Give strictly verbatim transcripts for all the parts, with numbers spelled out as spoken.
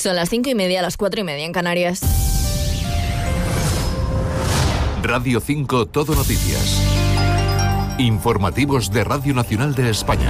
Son las cinco y media, las cuatro y media en Canarias. Radio cinco Todo Noticias. Informativos de Radio Nacional de España.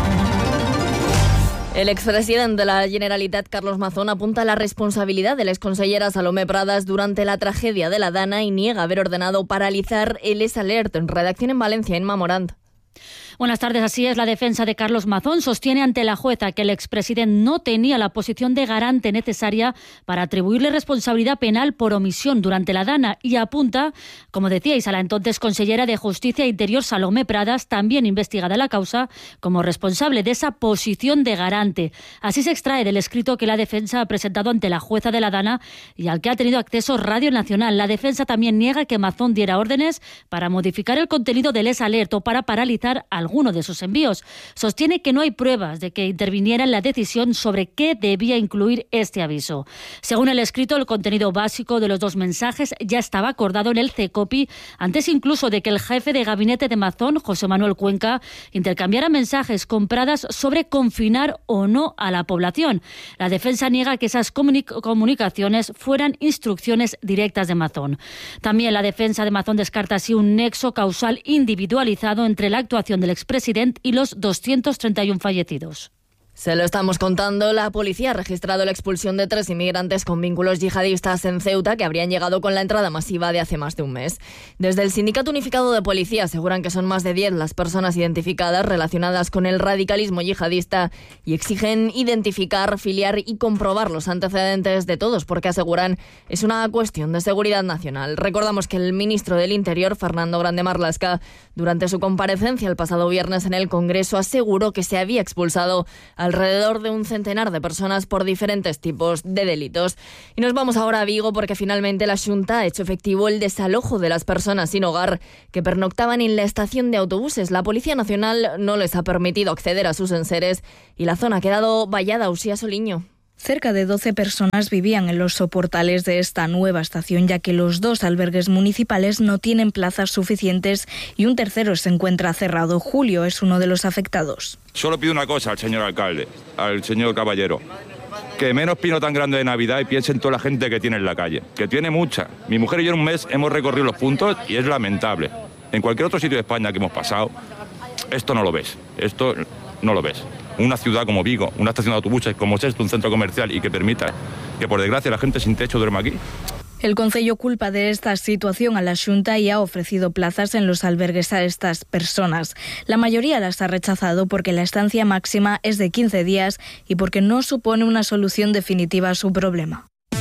El expresidente de la Generalitat, Carlos Mazón, apunta a la responsabilidad de la exconsellera Salomé Pradas durante la tragedia de la Dana y niega haber ordenado paralizar el Es Alert. En redacción en Valencia, Inma Morant. Buenas tardes. Así es, la defensa de Carlos Mazón sostiene ante la jueza que el expresidente no tenía la posición de garante necesaria para atribuirle responsabilidad penal por omisión durante la Dana y apunta, como decíais, a la entonces consellera de Justicia e Interior Salomé Pradas, también investigada en la causa, como responsable de esa posición de garante. Así se extrae del escrito que la defensa ha presentado ante la jueza de la Dana y al que ha tenido acceso Radio Nacional. La defensa también niega que Mazón diera órdenes para modificar el contenido del Es Alert o para paralizar al alguno de sus envíos. Sostiene que no hay pruebas de que interviniera en la decisión sobre qué debía incluir este aviso. Según el escrito, el contenido básico de los dos mensajes ya estaba acordado en el CECOPI, antes incluso de que el jefe de gabinete de Mazón, José Manuel Cuenca, intercambiara mensajes con Pradas sobre confinar o no a la población. La defensa niega que esas comunic- comunicaciones fueran instrucciones directas de Mazón. También la defensa de Mazón descarta así un nexo causal individualizado entre la actuación del expresidente y los doscientos treinta y uno fallecidos. Se lo estamos contando. La policía ha registrado la expulsión de tres inmigrantes con vínculos yihadistas en Ceuta que habrían llegado con la entrada masiva de hace más de un mes. Desde el Sindicato Unificado de Policía aseguran que son más de diez las personas identificadas relacionadas con el radicalismo yihadista y exigen identificar, filiar y comprobar los antecedentes de todos porque aseguran es una cuestión de seguridad nacional. Recordamos que el ministro del Interior, Fernando Grande Marlaska, durante su comparecencia el pasado viernes en el Congreso aseguró que se había expulsado a alrededor de un centenar de personas por diferentes tipos de delitos. Y nos vamos ahora a Vigo porque finalmente la Xunta ha hecho efectivo el desalojo de las personas sin hogar que pernoctaban en la estación de autobuses. La Policía Nacional no les ha permitido acceder a sus enseres y la zona ha quedado vallada. Usía Soliño. Cerca de doce personas vivían en los soportales de esta nueva estación, ya que los dos albergues municipales no tienen plazas suficientes y un tercero se encuentra cerrado. Julio es uno de los afectados. Solo pido una cosa al señor alcalde, al señor Caballero, que menos pino tan grande de Navidad y piense en toda la gente que tiene en la calle, que tiene mucha. Mi mujer y yo en un mes hemos recorrido los puntos y es lamentable. En cualquier otro sitio de España que hemos pasado, esto no lo ves, esto no lo ves. Una ciudad como Vigo, una estación de autobuses como es esto, un centro comercial y que permita que por desgracia la gente sin techo duerma aquí. El Concello culpa de esta situación a la Xunta y ha ofrecido plazas en los albergues a estas personas. La mayoría las ha rechazado porque la estancia máxima es de quince días y porque no supone una solución definitiva a su problema.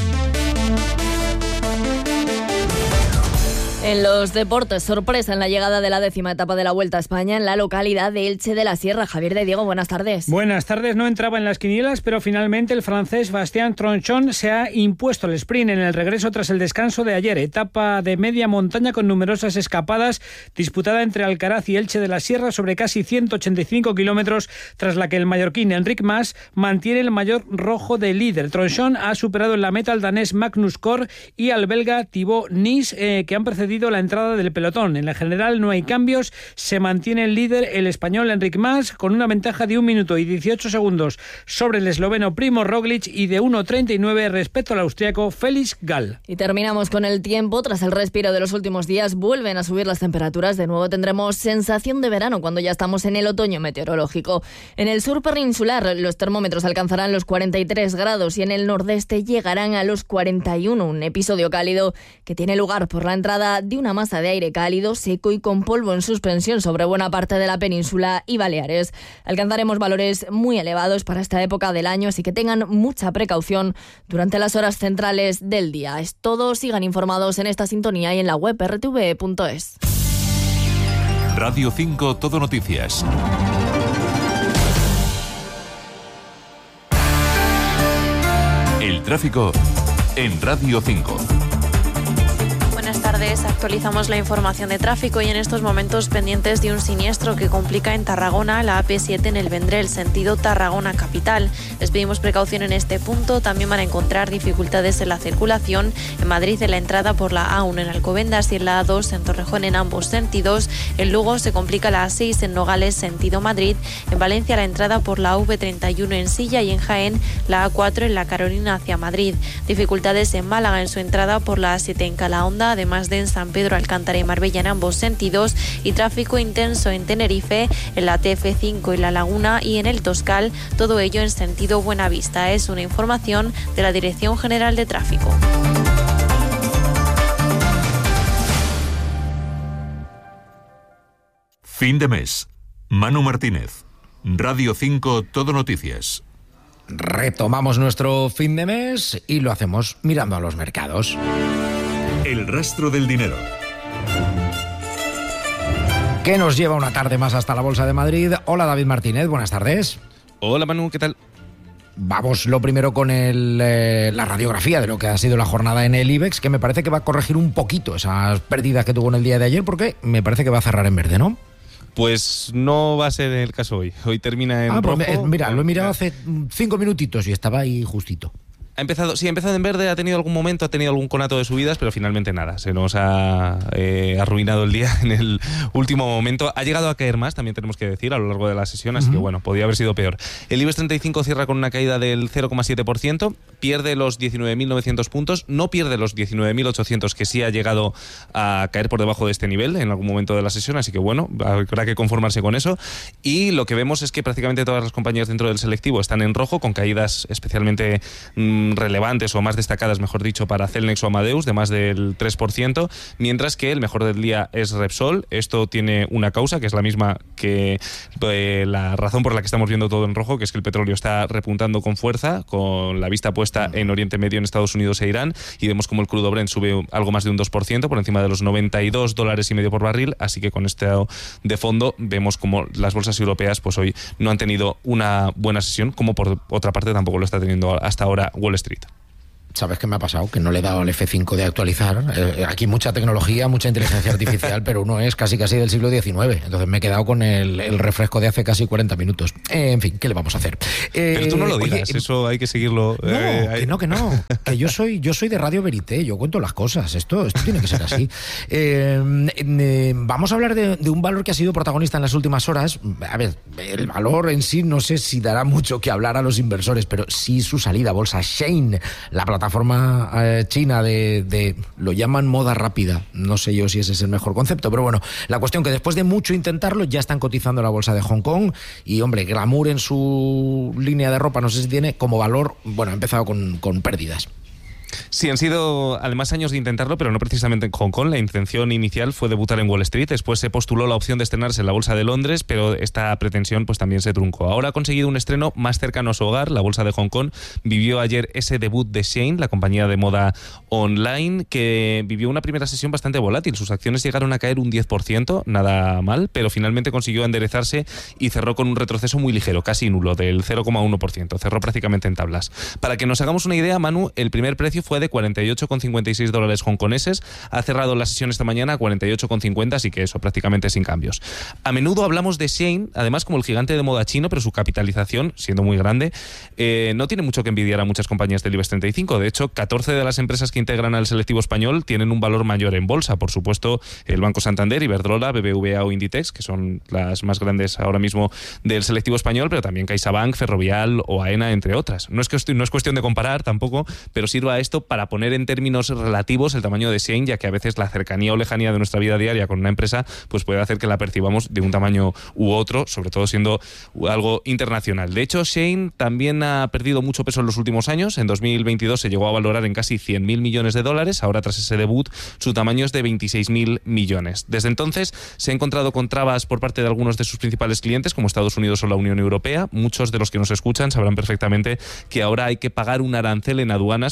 En los deportes, sorpresa en la llegada de la décima etapa de la Vuelta a España en la localidad de Elche de la Sierra. Javier de Diego, buenas tardes. Buenas tardes, no entraba en las quinielas, pero finalmente el francés Bastien Tronchon se ha impuesto el sprint en el regreso tras el descanso de ayer. Etapa de media montaña con numerosas escapadas, disputada entre Alcaraz y Elche de la Sierra sobre casi ciento ochenta y cinco kilómetros, tras la que el mallorquín Enric Mas mantiene el mayor rojo de líder. Tronchon ha superado en la meta al danés Magnus Kort y al belga Thibaut Nis, eh, que han precedido la entrada del pelotón. En la general no hay cambios, se mantiene el líder el español Enric Mas con una ventaja de un minuto y dieciocho segundos sobre el esloveno Primo Roglic y de uno treinta y nueve respecto al austriaco Felix Gall. Y terminamos con el tiempo. Tras el respiro de los últimos días vuelven a subir las temperaturas. De nuevo tendremos sensación de verano cuando ya estamos en el otoño meteorológico. En el sur peninsular los termómetros alcanzarán los cuarenta y tres grados y en el nordeste llegarán a los cuarenta y uno. Un episodio cálido que tiene lugar por la entrada de una masa de aire cálido, seco y con polvo en suspensión sobre buena parte de la península y Baleares. Alcanzaremos valores muy elevados para esta época del año, así que tengan mucha precaución durante las horas centrales del día. Es todo, sigan informados en esta sintonía y en la web erre te ve punto es. Radio cinco Todo Noticias. El tráfico en Radio cinco. buenas tardes. Actualizamos la información de tráfico y en estos momentos pendientes de un siniestro que complica en Tarragona la A P siete en el Vendrell, sentido Tarragona capital. Les pedimos precaución en este punto. También van a encontrar dificultades en la circulación en Madrid en la entrada por la A uno en Alcobendas y en la A dos en Torrejón en ambos sentidos. En Lugo se complica la A seis en Nogales, sentido Madrid. En Valencia la entrada por la A V treinta y uno en Silla y en Jaén la A cuatro en la Carolina hacia Madrid. Dificultades en Málaga en su entrada por la A siete en Calahonda, además de en San Pedro, Alcántara y Marbella en ambos sentidos, y tráfico intenso en Tenerife, en la T F cinco y La Laguna y en el Toscal, todo ello en sentido Buenavista. Es una información de la Dirección General de Tráfico. Fin de mes. Manu Martínez. Radio cinco Todo Noticias. Retomamos nuestro fin de mes y lo hacemos mirando a los mercados. El rastro del dinero. ¿Qué nos lleva una tarde más hasta la Bolsa de Madrid? Hola, David Martínez, buenas tardes. Hola, Manu, ¿qué tal? Vamos lo primero con el, eh, la radiografía de lo que ha sido la jornada en el IBEX, que me parece que va a corregir un poquito esas pérdidas que tuvo en el día de ayer, porque me parece que va a cerrar en verde, ¿no? Pues no va a ser el caso hoy. Hoy termina en ah, rojo. Pues, mira, lo he mirado hace cinco minutitos y estaba ahí justito. Ha empezado, sí, ha empezado en verde, ha tenido algún momento, ha tenido algún conato de subidas, pero finalmente nada, se nos ha eh, arruinado el día en el último momento. Ha llegado a caer más, también tenemos que decir, a lo largo de la sesión, así uh-huh. que bueno, podría haber sido peor. El IBEX treinta y cinco cierra con una caída del cero coma siete por ciento, pierde los diecinueve mil novecientos puntos, no pierde los diecinueve mil ochocientos, que sí ha llegado a caer por debajo de este nivel en algún momento de la sesión, así que bueno, habrá que conformarse con eso. Y lo que vemos es que prácticamente todas las compañías dentro del selectivo están en rojo, con caídas especialmente mmm, relevantes o más destacadas, mejor dicho, para Celnex o Amadeus, de más del tres por ciento, mientras que el mejor del día es Repsol. Esto tiene una causa, que es la misma que eh, la razón por la que estamos viendo todo en rojo, que es que el petróleo está repuntando con fuerza, con la vista puesta en Oriente Medio, en Estados Unidos e Irán, y vemos como el crudo Brent sube algo más de un dos por ciento, por encima de los noventa y dos dólares y medio por barril, así que con esto de fondo vemos como las bolsas europeas pues hoy no han tenido una buena sesión, como por otra parte tampoco lo está teniendo hasta ahora Wall Street. ¿Sabes qué me ha pasado? Que no le he dado al F cinco de actualizar. Eh, aquí mucha tecnología, mucha inteligencia artificial, pero uno es casi casi del siglo diecinueve. Entonces me he quedado con el, el refresco de hace casi cuarenta minutos. Eh, en fin, ¿qué le vamos a hacer? Eh, pero tú no lo digas, oye, eso hay que seguirlo. No, eh, hay... que no, que no. Que yo soy, yo soy de Radio Verité, yo cuento las cosas. Esto, esto tiene que ser así. Eh, eh, vamos a hablar de, de un valor que ha sido protagonista en las últimas horas. A ver, el valor en sí no sé si dará mucho que hablar a los inversores, pero sí su salida a bolsa. Shein, la plataforma plataforma eh, china de, de, lo llaman moda rápida, no sé yo si ese es el mejor concepto, pero bueno, la cuestión que después de mucho intentarlo ya están cotizando la bolsa de Hong Kong y hombre, Glamour en su línea de ropa, no sé si tiene como valor, bueno, ha empezado con, con pérdidas. Sí, han sido además años de intentarlo, pero no precisamente en Hong Kong. La intención inicial fue debutar en Wall Street, después se postuló la opción de estrenarse en la Bolsa de Londres, pero esta pretensión pues también se truncó. Ahora ha conseguido un estreno más cercano a su hogar. La Bolsa de Hong Kong vivió ayer ese debut de Shein, la compañía de moda online, que vivió una primera sesión bastante volátil. Sus acciones llegaron a caer un diez por ciento, nada mal, pero finalmente consiguió enderezarse y cerró con un retroceso muy ligero, casi nulo, del cero coma uno por ciento. Cerró prácticamente en tablas. Para que nos hagamos una idea, Manu, el primer precio fue de cuarenta y ocho coma cincuenta y seis dólares hongkoneses. Ha cerrado la sesión esta mañana a cuarenta y ocho coma cincuenta, así que eso prácticamente sin cambios. A menudo hablamos de Shein, además como el gigante de moda chino, pero su capitalización, siendo muy grande, eh, no tiene mucho que envidiar a muchas compañías del IBEX treinta y cinco. De hecho, catorce de las empresas que integran al selectivo español tienen un valor mayor en bolsa. Por supuesto, el Banco Santander, Iberdrola, B B V A o Inditex, que son las más grandes ahora mismo del selectivo español, pero también CaixaBank, Ferrovial o AENA, entre otras. No es, que, no es cuestión de comparar tampoco, pero sirva esto para poner en términos relativos el tamaño de Shein, ya que a veces la cercanía o lejanía de nuestra vida diaria con una empresa pues puede hacer que la percibamos de un tamaño u otro, sobre todo siendo algo internacional. De hecho, Shein también ha perdido mucho peso en los últimos años. En dos mil veintidós se llegó a valorar en casi cien mil millones de dólares. Ahora, tras ese debut, su tamaño es de veintiséis mil millones. Desde entonces se ha encontrado con trabas por parte de algunos de sus principales clientes, como Estados Unidos o la Unión Europea. Muchos de los que nos escuchan sabrán perfectamente que ahora hay que pagar un arancel en aduanas por las importaciones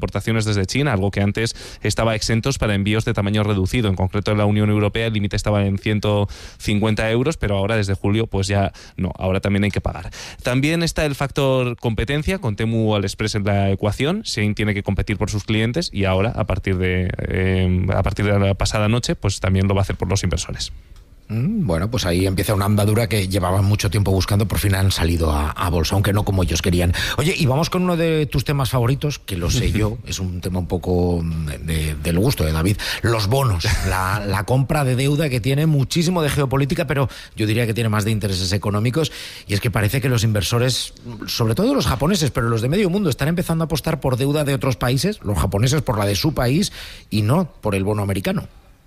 importaciones desde China, algo que antes estaba exentos para envíos de tamaño reducido. En concreto, en la Unión Europea el límite estaba en ciento cincuenta euros, pero ahora desde julio pues ya no, ahora también hay que pagar. También está el factor competencia, con Temu AliExpress en la ecuación. Shein tiene que competir por sus clientes y ahora, a partir de, eh, a partir de la pasada noche, pues también lo va a hacer por los inversores. Bueno, pues ahí empieza una andadura que llevaban mucho tiempo buscando, por fin han salido a, a bolsa, aunque no como ellos querían. Oye, y vamos con uno de tus temas favoritos, que lo sé yo, es un tema un poco de, del gusto de David, los bonos, la, la compra de deuda, que tiene muchísimo de geopolítica, pero yo diría que tiene más de intereses económicos, y es que parece que los inversores, sobre todo los japoneses, pero los de medio mundo, están empezando a apostar por deuda de otros países, los japoneses por la de su país y no por el bono americano.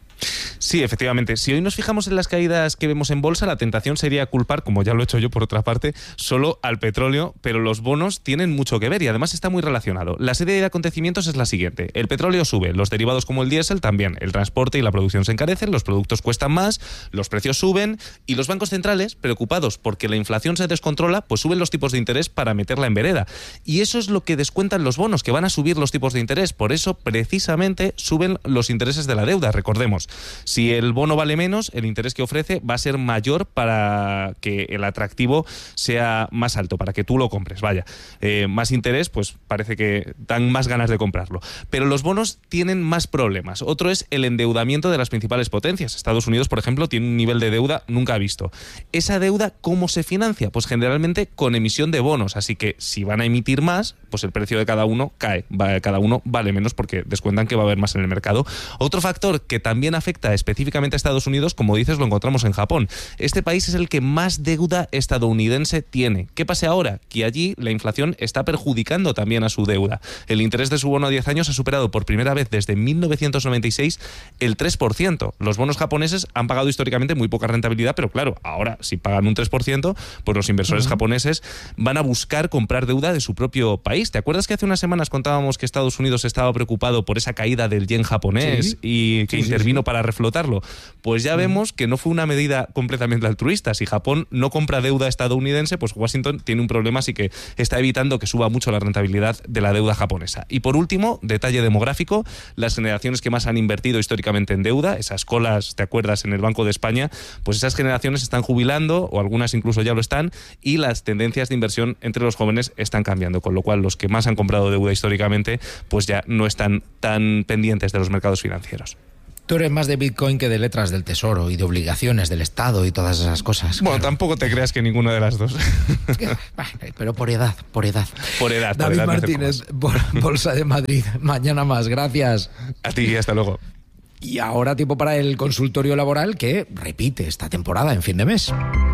Sí, efectivamente. Si hoy nos fijamos en las caídas que vemos en bolsa, la tentación sería culpar, como ya lo he hecho yo por otra parte, solo al petróleo, pero los bonos tienen mucho que ver y además está muy relacionado. La serie de acontecimientos es la siguiente. El petróleo sube, los derivados como el diésel también, el transporte y la producción se encarecen, los productos cuestan más, los precios suben y los bancos centrales, preocupados porque la inflación se descontrola, pues suben los tipos de interés para meterla en vereda. Y eso es lo que descuentan los bonos, que van a subir los tipos de interés. Por eso, precisamente, suben los intereses de la deuda. Recordemos, si el bono vale menos, el interés que ofrece va a ser mayor para que el atractivo sea más alto, para que tú lo compres. Vaya, eh, más interés, pues parece que dan más ganas de comprarlo. Pero los bonos tienen más problemas. Otro es el endeudamiento de las principales potencias. Estados Unidos, por ejemplo, tiene un nivel de deuda nunca visto. ¿Esa deuda cómo se financia? Pues generalmente con emisión de bonos. Así que si van a emitir más, pues el precio de cada uno cae. Cada uno vale menos porque descuentan que va a haber más en el mercado. Otro factor que también afecta específicamente a Estados Unidos, como dices, lo encontramos en Japón. Este país es el que más deuda estadounidense tiene. ¿Qué pasa ahora? Que allí la inflación está perjudicando también a su deuda. El interés de su bono a diez años ha superado por primera vez desde mil novecientos noventa y seis el tres por ciento. Los bonos japoneses han pagado históricamente muy poca rentabilidad, pero claro, ahora si pagan un tres por ciento, pues los inversores uh-huh. japoneses van a buscar comprar deuda de su propio país. ¿Te acuerdas que hace unas semanas contábamos que Estados Unidos estaba preocupado por esa caída del yen japonés sí, y que sí, intervino sí, sí. para reflotarlo? Pues ya vemos que no fue una medida completamente altruista. Si Japón no compra deuda estadounidense, pues Washington tiene un problema, así que está evitando que suba mucho la rentabilidad de la deuda japonesa. Y por último, detalle demográfico, las generaciones que más han invertido históricamente en deuda, esas colas, ¿te acuerdas?, en el Banco de España, pues esas generaciones están jubilando, o algunas incluso ya lo están, y las tendencias de inversión entre los jóvenes están cambiando, con lo cual los que más han comprado deuda históricamente, pues ya no están tan pendientes de los mercados financieros. Tú eres más de Bitcoin que de letras del Tesoro y de obligaciones del Estado y todas esas cosas. Bueno, claro. Tampoco te creas que ninguna de las dos. Pero por edad, por edad. Por edad. David por edad Martínez, Bolsa de Madrid. Mañana más, gracias. A ti y hasta luego. Y ahora tiempo para el consultorio laboral que repite esta temporada en fin de mes.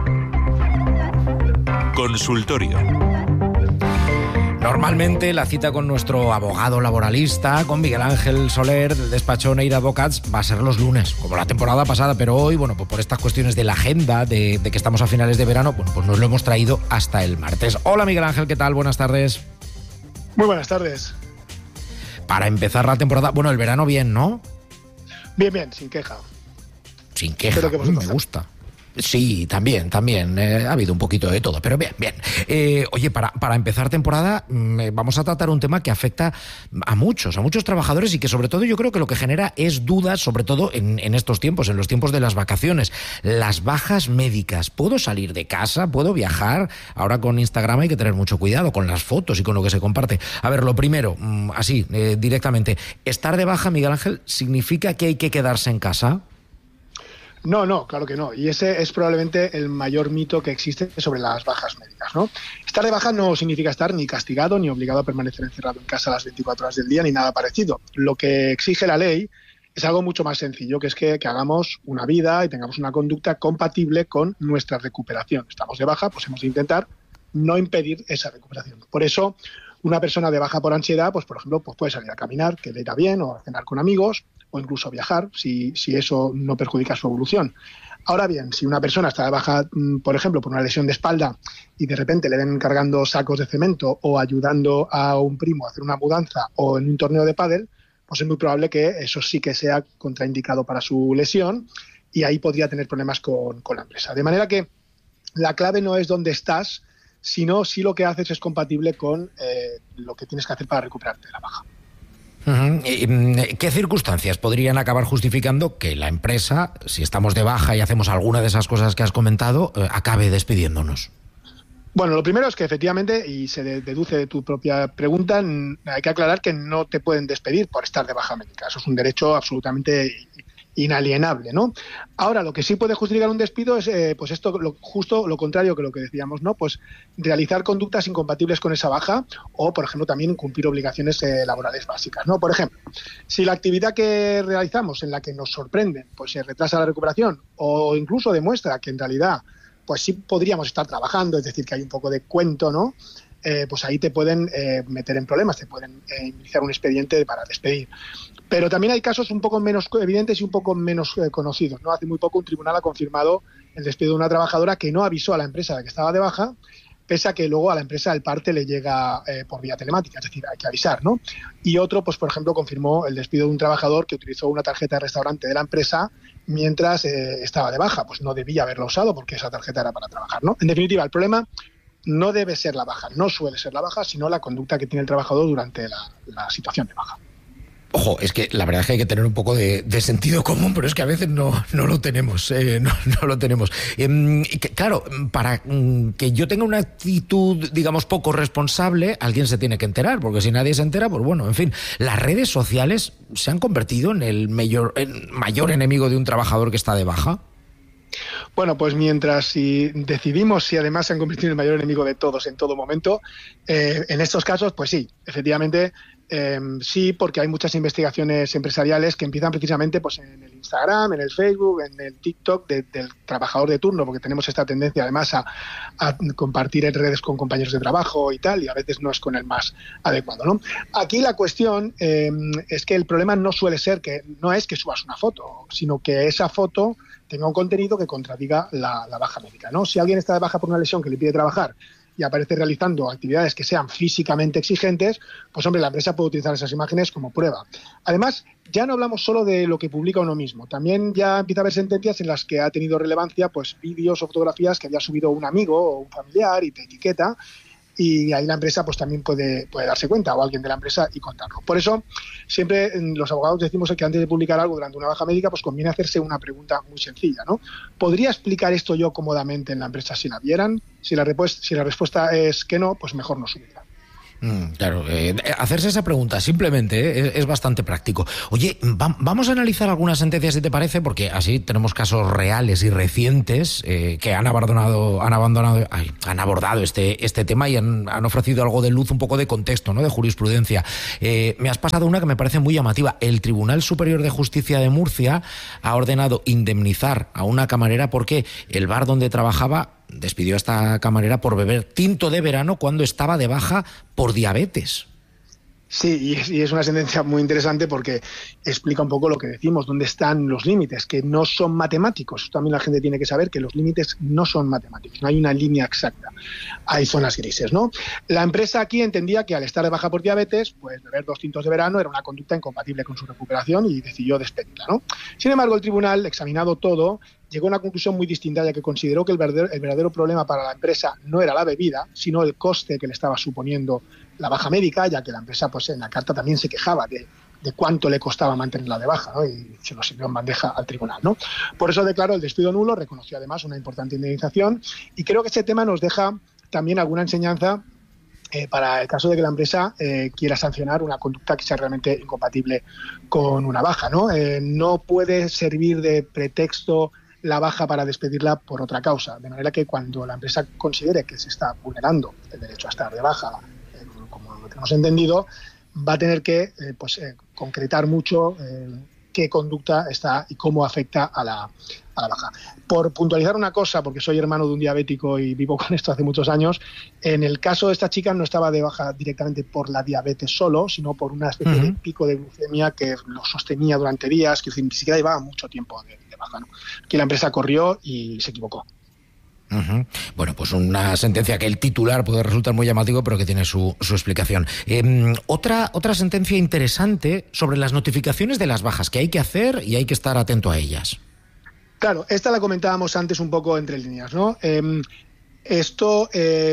Consultorio. Normalmente la cita con nuestro abogado laboralista, con Miguel Ángel Soler, del despacho Neira Advocats, va a ser los lunes, como la temporada pasada, pero hoy, bueno, pues por estas cuestiones de la agenda, de, de que estamos a finales de verano, bueno, pues nos lo hemos traído hasta el martes. Hola Miguel Ángel, ¿qué tal? Buenas tardes. Muy buenas tardes. Para empezar la temporada, bueno, el verano bien, ¿no? Bien, bien, sin queja. Sin queja, que me gusta. Sí, también, también. Eh, ha habido un poquito de todo, pero bien, bien. Eh, oye, para, para empezar temporada eh, vamos a tratar un tema que afecta a muchos, a muchos trabajadores y que sobre todo yo creo que lo que genera es dudas, sobre todo en, en estos tiempos, en los tiempos de las vacaciones. Las bajas médicas. ¿Puedo salir de casa? ¿Puedo viajar? Ahora con Instagram hay que tener mucho cuidado con las fotos y con lo que se comparte. A ver, lo primero, así, eh, directamente. ¿Estar de baja, Miguel Ángel, significa que hay que quedarse en casa? No, no, claro que no. Y ese es probablemente el mayor mito que existe sobre las bajas médicas, ¿no? Estar de baja no significa estar ni castigado ni obligado a permanecer encerrado en casa las veinticuatro horas del día ni nada parecido. Lo que exige la ley es algo mucho más sencillo, que es que, que hagamos una vida y tengamos una conducta compatible con nuestra recuperación. Estamos de baja, pues hemos de intentar no impedir esa recuperación. Por eso, una persona de baja por ansiedad, pues por ejemplo, pues puede salir a caminar, que le irá bien, o a cenar con amigos, o incluso viajar, si, si eso no perjudica su evolución. Ahora bien, si una persona está de baja, por ejemplo, por una lesión de espalda y de repente le ven cargando sacos de cemento o ayudando a un primo a hacer una mudanza o en un torneo de pádel, pues es muy probable que eso sí que sea contraindicado para su lesión y ahí podría tener problemas con, con la empresa. De manera que la clave no es dónde estás, sino si lo que haces es compatible con eh, lo que tienes que hacer para recuperarte de la baja. Uh-huh. ¿Qué circunstancias podrían acabar justificando que la empresa, si estamos de baja y hacemos alguna de esas cosas que has comentado, eh, acabe despidiéndonos? Bueno, lo primero es que efectivamente, y se deduce de tu propia pregunta, hay que aclarar que no te pueden despedir por estar de baja médica. Eso es un derecho absolutamente inalienable, ¿no? Ahora, lo que sí puede justificar un despido es, eh, pues esto, lo, justo lo contrario que lo que decíamos, ¿no? Pues realizar conductas incompatibles con esa baja o, por ejemplo, también cumplir obligaciones eh, laborales básicas, ¿no? Por ejemplo, si la actividad que realizamos en la que nos sorprenden, pues se retrasa la recuperación o incluso demuestra que en realidad, pues sí podríamos estar trabajando, es decir, que hay un poco de cuento, ¿no? Eh, pues ahí te pueden eh, meter en problemas, te pueden eh, iniciar un expediente para despedir. Pero también hay casos un poco menos evidentes y un poco menos eh, conocidos, ¿no? Hace muy poco un tribunal ha confirmado el despido de una trabajadora que no avisó a la empresa de que estaba de baja, pese a que luego a la empresa el parte le llega eh, por vía telemática, es decir, hay que avisar, ¿no? Y otro, pues por ejemplo, confirmó el despido de un trabajador que utilizó una tarjeta de restaurante de la empresa mientras eh, estaba de baja, pues no debía haberlo usado porque esa tarjeta era para trabajar, ¿no? En definitiva, el problema no debe ser la baja, no suele ser la baja, sino la conducta que tiene el trabajador durante la, la situación de baja. Ojo, es que la verdad es que hay que tener un poco de, de sentido común, pero es que a veces no, no lo tenemos, eh, no, no lo tenemos. Eh, que, claro, para mm, que yo tenga una actitud, digamos, poco responsable, alguien se tiene que enterar, porque si nadie se entera, pues bueno, en fin, las redes sociales se han convertido en el mayor, en mayor enemigo de un trabajador que está de baja. Bueno, pues mientras si decidimos si además se han convertido en el mayor enemigo de todos en todo momento, eh, en estos casos, pues sí, efectivamente, eh, sí, porque hay muchas investigaciones empresariales que empiezan precisamente pues en el Instagram, en el Facebook, en el TikTok de, del trabajador de turno, porque tenemos esta tendencia además a, a compartir en redes con compañeros de trabajo y tal, y a veces no es con el más adecuado, ¿no? Aquí la cuestión eh, es que el problema no suele ser que, no es que subas una foto, sino que esa foto tenga un contenido que contradiga la, la baja médica, ¿no? Si alguien está de baja por una lesión que le impide trabajar y aparece realizando actividades que sean físicamente exigentes, pues hombre, la empresa puede utilizar esas imágenes como prueba. Además, ya no hablamos solo de lo que publica uno mismo, también ya empieza a haber sentencias en las que ha tenido relevancia pues vídeos o fotografías que había subido un amigo o un familiar y te etiqueta, y ahí la empresa pues también puede, puede darse cuenta, o alguien de la empresa, y contarlo. Por eso siempre los abogados decimos que antes de publicar algo durante una baja médica pues conviene hacerse una pregunta muy sencilla, ¿no? ¿Podría explicar esto yo cómodamente en la empresa si la vieran? Si la, si la respuesta es que no, pues mejor no subirla. Mm, claro, eh, hacerse esa pregunta simplemente eh, es, es bastante práctico. Oye, va, vamos a analizar algunas sentencias, si te parece, porque así tenemos casos reales y recientes eh, que han abandonado, han abandonado, ay, han abordado este, este tema y han, han ofrecido algo de luz, un poco de contexto, ¿no? De jurisprudencia. Eh, me has pasado una que me parece muy llamativa. El Tribunal Superior de Justicia de Murcia ha ordenado indemnizar a una camarera porque el bar donde trabajaba despidió a esta camarera por beber tinto de verano cuando estaba de baja por diabetes. Sí, y es, y es una sentencia muy interesante porque explica un poco lo que decimos, dónde están los límites, que no son matemáticos. También la gente tiene que saber que los límites no son matemáticos, no hay una línea exacta, hay zonas grises, ¿no? La empresa aquí entendía que al estar de baja por diabetes, pues beber dos tintos de verano era una conducta incompatible con su recuperación y decidió despedirla, ¿no? Sin embargo, el tribunal, examinado todo, llegó a una conclusión muy distinta, ya que consideró que el verdadero, el verdadero problema para la empresa no era la bebida, sino el coste que le estaba suponiendo la baja médica, ya que la empresa pues en la carta también se quejaba de, de cuánto le costaba mantenerla de baja, ¿no? Y se lo sirvió en bandeja al tribunal, ¿no? Por eso declaró el despido nulo, reconoció además una importante indemnización, y creo que este tema nos deja también alguna enseñanza Eh, para el caso de que la empresa eh, quiera sancionar una conducta que sea realmente incompatible con una baja, ¿no? Eh, no puede servir de pretexto la baja para despedirla por otra causa, de manera que cuando la empresa considere que se está vulnerando el derecho a estar de baja, eh, como lo tenemos entendido, va a tener que eh, pues, eh, concretar mucho eh, qué conducta está y cómo afecta a la, a la baja. Por puntualizar una cosa, porque soy hermano de un diabético y vivo con esto hace muchos años, en el caso de esta chica no estaba de baja directamente por la diabetes solo, sino por una especie uh-huh. de pico de glucemia que lo sostenía durante días, que ni siquiera llevaba mucho tiempo de, de baja, ¿no? Que la empresa corrió y se equivocó. Uh-huh. Bueno, pues una sentencia que el titular puede resultar muy llamativo, pero que tiene su, su explicación. Eh, otra, otra sentencia interesante sobre las notificaciones de las bajas, que hay que hacer y hay que estar atento a ellas. Claro, esta la comentábamos antes un poco entre líneas, ¿no? Eh, esto, eh,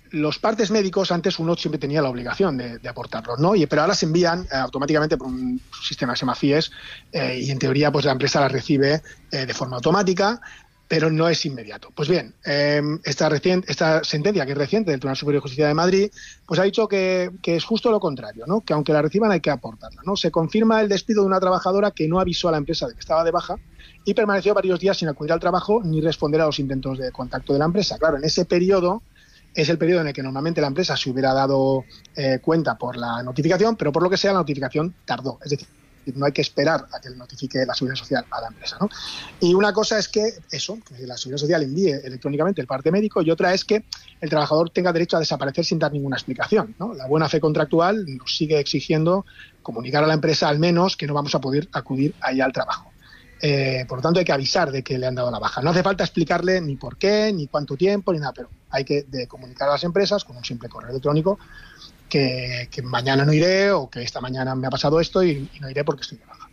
los partes médicos antes uno siempre tenía la obligación de, de aportarlos, ¿no? Y, pero ahora se envían eh, automáticamente por un sistema que se llama F I E S eh, y en teoría pues la empresa las recibe eh, de forma automática, pero no es inmediato. Pues bien, eh, esta, reciente, esta sentencia que es reciente del Tribunal Superior de Justicia de Madrid, pues ha dicho que, que es justo lo contrario, ¿no? Que aunque la reciban hay que aportarla, ¿no? Se confirma el despido de una trabajadora que no avisó a la empresa de que estaba de baja y permaneció varios días sin acudir al trabajo ni responder a los intentos de contacto de la empresa. Claro, en ese periodo es el periodo en el que normalmente la empresa se hubiera dado eh, cuenta por la notificación, pero por lo que sea la notificación tardó. Es decir, no hay que esperar a que le notifique la Seguridad Social a la empresa, ¿no? Y una cosa es que eso, que la Seguridad Social envíe electrónicamente el parte médico, y otra es que el trabajador tenga derecho a desaparecer sin dar ninguna explicación, ¿no? La buena fe contractual nos sigue exigiendo comunicar a la empresa al menos que no vamos a poder acudir ahí al trabajo. Eh, por lo tanto, hay que avisar de que le han dado la baja. No hace falta explicarle ni por qué, ni cuánto tiempo, ni nada, pero hay que de comunicar a las empresas con un simple correo electrónico Que, que mañana no iré o que esta mañana me ha pasado esto y, y no iré porque estoy de baja.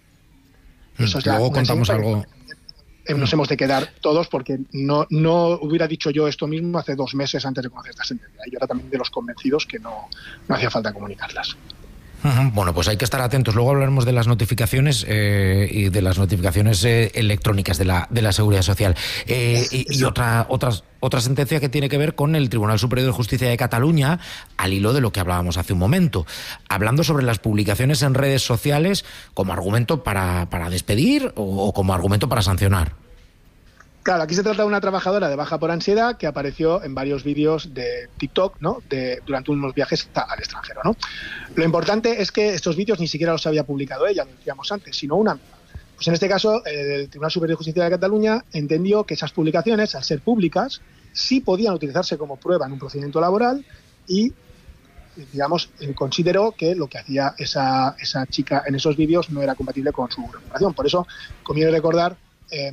Eso es Luego contamos algo. Nos hemos de quedar todos porque no, no hubiera dicho yo esto mismo hace dos meses antes de conocer esta sentencia. Y yo era también de los convencidos que no, no hacía falta comunicarlas. Bueno, pues hay que estar atentos. Luego hablaremos de las notificaciones eh, y de las notificaciones eh, electrónicas de la de la Seguridad Social. Eh, y y otra, otra, otra sentencia que tiene que ver con el Tribunal Superior de Justicia de Cataluña, al hilo de lo que hablábamos hace un momento, hablando sobre las publicaciones en redes sociales como argumento para, para despedir o, o como argumento para sancionar. Claro, aquí se trata de una trabajadora de baja por ansiedad que apareció en varios vídeos de TikTok, ¿no? De, durante unos viajes al extranjero, ¿no? Lo importante es que estos vídeos ni siquiera los había publicado ella, lo decíamos antes, sino una amiga. Pues en este caso, el Tribunal Superior de Justicia de Cataluña entendió que esas publicaciones, al ser públicas, sí podían utilizarse como prueba en un procedimiento laboral y, digamos, consideró que lo que hacía esa, esa chica en esos vídeos no era compatible con su reputación. Por eso, conviene recordar Eh,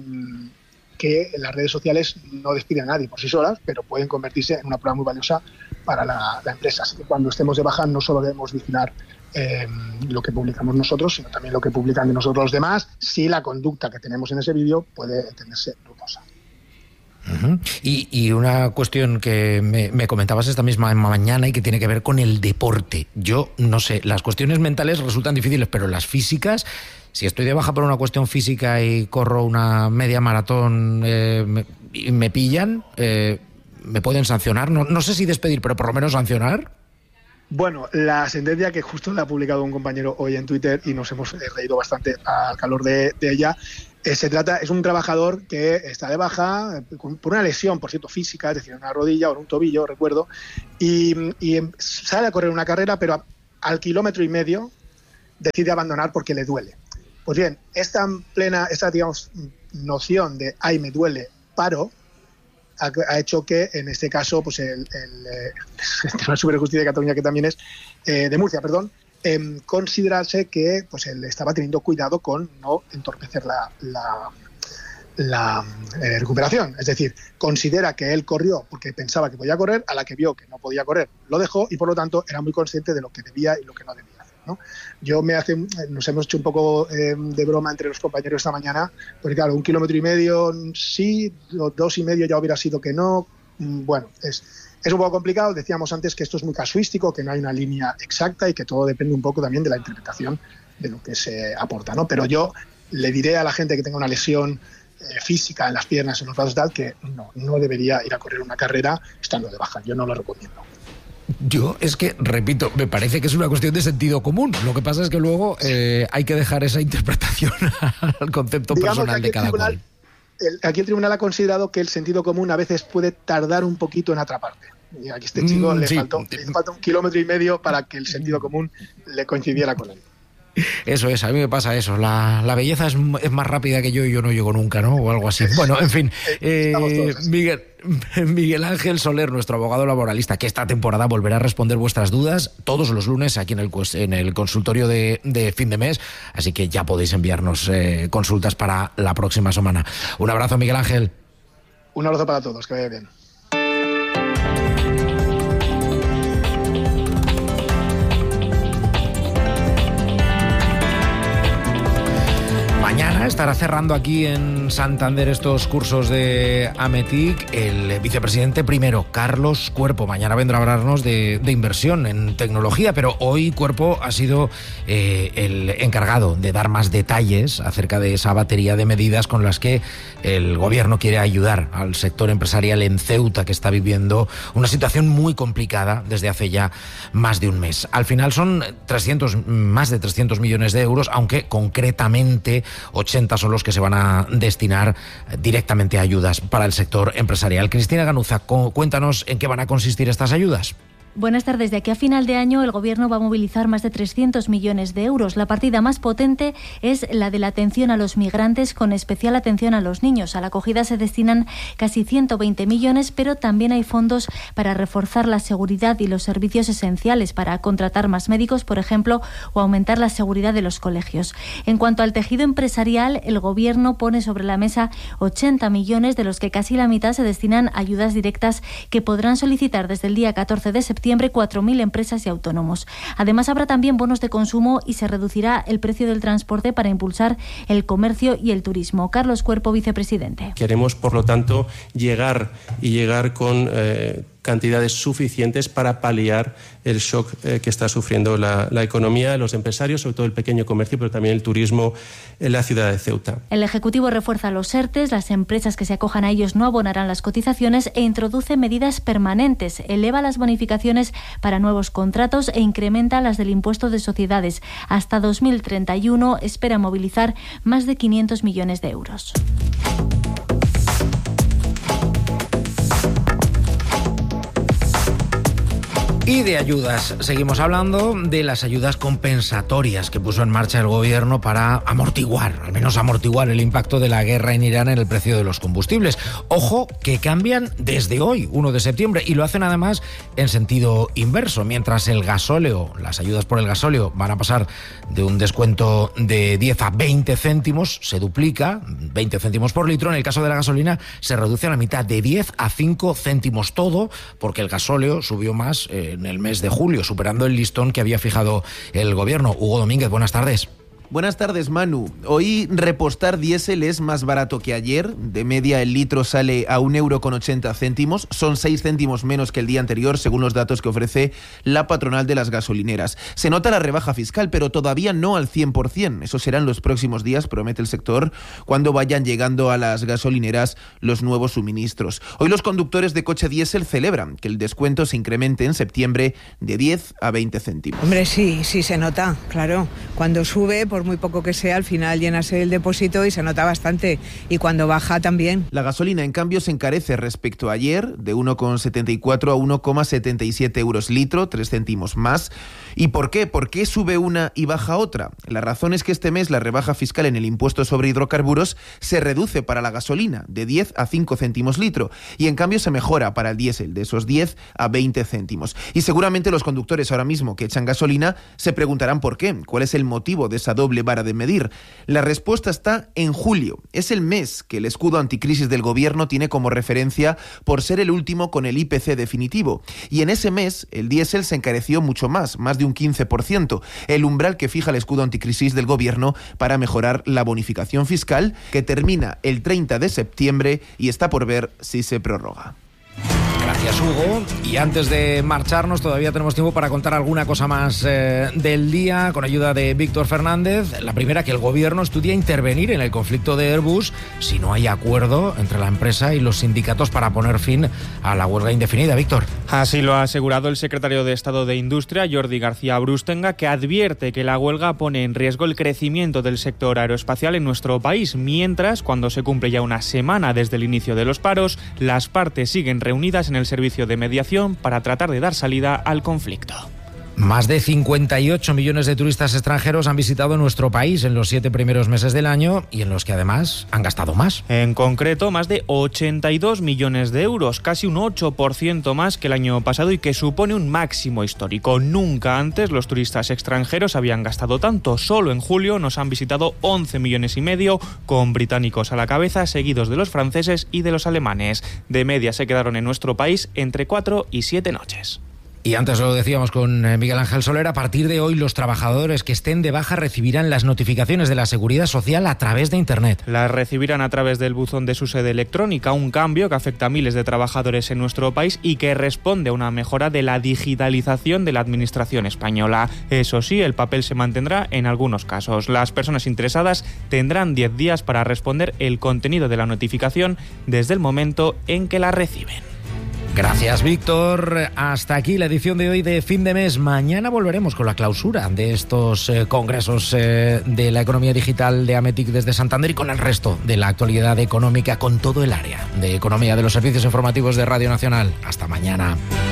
que las redes sociales no despiden a nadie por sí solas, pero pueden convertirse en una prueba muy valiosa para la, la empresa. Así que cuando estemos de baja no solo debemos vigilar eh, lo que publicamos nosotros, sino también lo que publican de nosotros los demás, si la conducta que tenemos en ese vídeo puede entenderse dudosa. Uh-huh. Y, y una cuestión que me, me comentabas esta misma mañana y que tiene que ver con el deporte. Yo no sé, las cuestiones mentales resultan difíciles, pero las físicas, si estoy de baja por una cuestión física y corro una media maratón eh, me, y me pillan, eh, ¿me pueden sancionar? No, no sé si despedir, pero por lo menos sancionar. Bueno, la sentencia que justo la ha publicado un compañero hoy en Twitter y nos hemos reído bastante al calor de, de ella. Eh, se trata, es un trabajador que está de baja eh, por una lesión, por cierto, física, es decir, una rodilla o un tobillo, recuerdo, y, y sale a correr una carrera, pero a, al kilómetro y medio decide abandonar porque le duele. Pues bien, esta plena, esta digamos noción de ay me duele, paro, ha, ha hecho que en este caso, pues el, el, el Tribunal Superior de Justicia de Cataluña, que también es eh, de Murcia, perdón, eh, considerarse que pues él estaba teniendo cuidado con no entorpecer la, la, la eh, recuperación. Es decir, considera que él corrió porque pensaba que podía correr, a la que vio que no podía correr, lo dejó y por lo tanto era muy consciente de lo que debía y lo que no debía. ¿No? Yo me hace, nos hemos hecho un poco eh, de broma entre los compañeros esta mañana, porque claro, un kilómetro y medio sí, dos y medio ya hubiera sido que no. Bueno, es, es un poco complicado. Decíamos antes que esto es muy casuístico, que no hay una línea exacta y que todo depende un poco también de la interpretación de lo que se aporta, ¿no? Pero yo le diré a la gente que tenga una lesión eh, física en las piernas, en los brazos, tal, que no, no debería ir a correr una carrera estando de baja. Yo no lo recomiendo. Yo es que, repito, me parece que es una cuestión de sentido común. Lo que pasa es que luego eh, hay que dejar esa interpretación al concepto Digamos personal de cada cual. El, aquí el tribunal ha considerado que el sentido común a veces puede tardar un poquito en atraparte. Y aquí a este chico mm, le, sí. faltó, le falta un kilómetro y medio para que el sentido común le coincidiera con él. Eso es, a mí me pasa eso. La, la belleza es, es más rápida que yo y yo no llego nunca, ¿no? O algo así. Bueno, en fin. Eh, Miguel, Miguel Ángel Soler, nuestro abogado laboralista, que esta temporada volverá a responder vuestras dudas todos los lunes aquí en el, en el consultorio de, de fin de mes. Así que ya podéis enviarnos eh, consultas para la próxima semana. Un abrazo, Miguel Ángel. Un abrazo para todos, que vaya bien. Mañana mañana estará cerrando aquí en Santander estos cursos de AMETIC el vicepresidente primero, Carlos Cuerpo. Mañana vendrá a hablarnos de, de inversión en tecnología, pero hoy Cuerpo ha sido eh, el encargado de dar más detalles acerca de esa batería de medidas con las que el gobierno quiere ayudar al sector empresarial en Ceuta, que está viviendo una situación muy complicada desde hace ya más de un mes. Al final son trescientos, más de trescientos millones de euros, aunque concretamente ochenta son los que se van a destinar directamente a ayudas para el sector empresarial. Cristina Ganuza, cuéntanos en qué van a consistir estas ayudas. Buenas tardes. De aquí a final de año el Gobierno va a movilizar más de trescientos millones de euros. La partida más potente es la de la atención a los migrantes, con especial atención a los niños. A la acogida se destinan casi ciento veinte millones, pero también hay fondos para reforzar la seguridad y los servicios esenciales, para contratar más médicos, por ejemplo, o aumentar la seguridad de los colegios. En cuanto al tejido empresarial, el Gobierno pone sobre la mesa ochenta millones, de los que casi la mitad se destinan a ayudas directas que podrán solicitar desde el día catorce de septiembre cuatro mil empresas y autónomos. Además, habrá también bonos de consumo y se reducirá el precio del transporte para impulsar el comercio y el turismo. Carlos Cuerpo, vicepresidente. Queremos, por lo tanto, llegar y llegar con eh, cantidades suficientes para paliar el shock eh, que está sufriendo la, la economía, los empresarios, sobre todo el pequeño comercio, pero también el turismo en la ciudad de Ceuta. El Ejecutivo refuerza los ERTES, las empresas que se acojan a ellos no abonarán las cotizaciones, e introduce medidas permanentes, eleva las bonificaciones para nuevos contratos e incrementa las del impuesto de sociedades. Hasta dos mil treinta y uno espera movilizar más de quinientos millones de euros. Y de ayudas, seguimos hablando de las ayudas compensatorias que puso en marcha el gobierno para amortiguar, al menos amortiguar el impacto de la guerra en Irán en el precio de los combustibles. Ojo, que cambian desde hoy, uno de septiembre, y lo hacen además en sentido inverso. Mientras el gasóleo, las ayudas por el gasóleo van a pasar de un descuento de diez a veinte céntimos, se duplica, veinte céntimos por litro. En el caso de la gasolina se reduce a la mitad, de diez a cinco céntimos, todo porque el gasóleo subió más eh, en el mes de julio, superando el listón que había fijado el gobierno. Hugo Domínguez, buenas tardes. Buenas tardes, Manu. Hoy repostar diésel es más barato que ayer. De media el litro sale a un euro con ochenta céntimos. Son seis céntimos menos que el día anterior, según los datos que ofrece la patronal de las gasolineras. Se nota la rebaja fiscal, pero todavía no al cien por ciento. Eso será en los próximos días, promete el sector, cuando vayan llegando a las gasolineras los nuevos suministros. Hoy los conductores de coche diésel celebran que el descuento se incremente en septiembre de diez a veinte céntimos. Hombre, sí, sí se nota, claro. Cuando sube, por muy poco que sea, al final llenas el depósito y se nota bastante, y cuando baja también. La gasolina, en cambio, se encarece respecto a ayer, de uno con setenta y cuatro a uno con setenta y siete euros litro, tres céntimos más. ¿Y por qué? ¿Por qué sube una y baja otra? La razón es que este mes la rebaja fiscal en el impuesto sobre hidrocarburos se reduce para la gasolina de diez a cinco céntimos litro, y en cambio se mejora para el diésel de esos diez a veinte céntimos. Y seguramente los conductores ahora mismo que echan gasolina se preguntarán por qué, cuál es el motivo de esa doble vara de medir. La respuesta está en julio. Es el mes que el escudo anticrisis del gobierno tiene como referencia por ser el último con el I P C definitivo. Y en ese mes el diésel se encareció mucho más, más de un quince por ciento, el umbral que fija el escudo anticrisis del gobierno para mejorar la bonificación fiscal, que termina el treinta de septiembre y está por ver si se prorroga. Gracias, Hugo. Y antes de marcharnos, todavía tenemos tiempo para contar alguna cosa más eh, del día, con ayuda de Víctor Fernández. La primera, que el gobierno estudia intervenir en el conflicto de Airbus si no hay acuerdo entre la empresa y los sindicatos para poner fin a la huelga indefinida. Víctor. Así lo ha asegurado el secretario de Estado de Industria, Jordi García Brustenga, que advierte que la huelga pone en riesgo el crecimiento del sector aeroespacial en nuestro país, mientras, cuando se cumple ya una semana desde el inicio de los paros, las partes siguen reunidas en el servicio de mediación para tratar de dar salida al conflicto. Más de cincuenta y ocho millones de turistas extranjeros han visitado nuestro país en los siete primeros meses del año, y en los que además han gastado más. En concreto, más de ochenta y dos millones de euros, casi un ocho por ciento más que el año pasado, y que supone un máximo histórico. Nunca antes los turistas extranjeros habían gastado tanto. Solo en julio nos han visitado once millones y medio, con británicos a la cabeza, seguidos de los franceses y de los alemanes. De media se quedaron en nuestro país entre cuatro y siete noches. Y antes lo decíamos con Miguel Ángel Soler, a partir de hoy los trabajadores que estén de baja recibirán las notificaciones de la Seguridad Social a través de Internet. Las recibirán a través del buzón de su sede electrónica, un cambio que afecta a miles de trabajadores en nuestro país y que responde a una mejora de la digitalización de la administración española. Eso sí, el papel se mantendrá en algunos casos. Las personas interesadas tendrán diez días para responder el contenido de la notificación desde el momento en que la reciben. Gracias, Víctor. Hasta aquí la edición de hoy de Fin de Mes. Mañana volveremos con la clausura de estos eh, congresos eh, de la economía digital de Ametic desde Santander y con el resto de la actualidad económica, con todo el área de economía de los servicios informativos de Radio Nacional. Hasta mañana.